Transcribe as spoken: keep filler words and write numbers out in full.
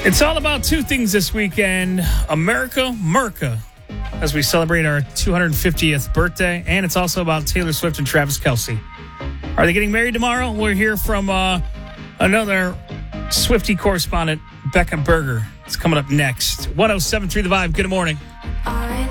It's all about two things this weekend. America, Merca, as we celebrate our two hundred fiftieth birthday. And it's also about Taylor Swift and Travis Kelce. Are they getting married tomorrow? We'll hear from uh, another Swiftie correspondent, Becca Berger. It's coming up next. one oh seven point three The Vibe. Good morning.